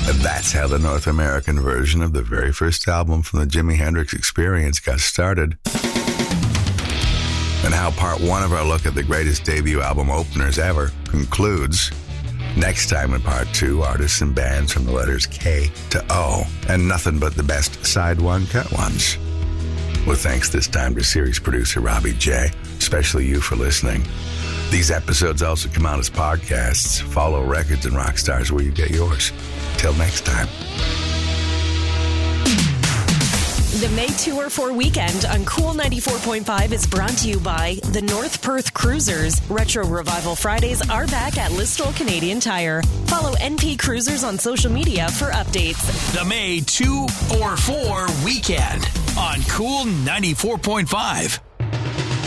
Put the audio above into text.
And that's how the North American version of the very first album from the Jimi Hendrix Experience got started. And how part one of our look at the greatest debut album openers ever concludes. Next time in part two, artists and bands from the letters K to O, and nothing but the best side one cut ones. With thanks this time to series producer Robbie J, especially you for listening. These episodes also come out as podcasts. Follow Records and Rockstars where you get yours. Till next time. The May Tour for Weekend on Cool 94.5 is brought to you by the North Perth Cruisers. Retro Revival Fridays are back at Listowel Canadian Tire. Follow NP Cruisers on social media for updates. The May 2 or 4 Weekend on Cool 94.5.